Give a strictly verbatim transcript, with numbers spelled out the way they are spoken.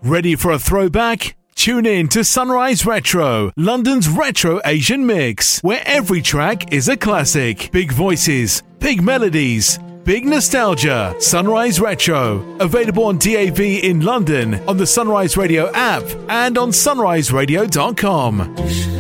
Ready for a throwback? Tune in to Sunrise Retro, London's retro Asian mix, where every track is a classic. Big voices, big melodies, big nostalgia. Sunrise Retro, available on D A B in London, on the Sunrise Radio app, and on sunrise radio dot com.